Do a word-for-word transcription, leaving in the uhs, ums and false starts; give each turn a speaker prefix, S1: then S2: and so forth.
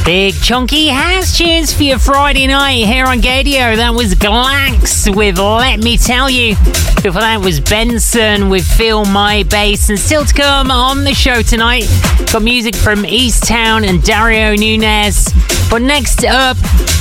S1: Big chunky house tunes for your Friday night here on Gadio. That was Glax with Let Me Tell You. Before that was Benson with Feel My Bass. And still to come on the show tonight, got music from East Town and Dario Nunez. But next up,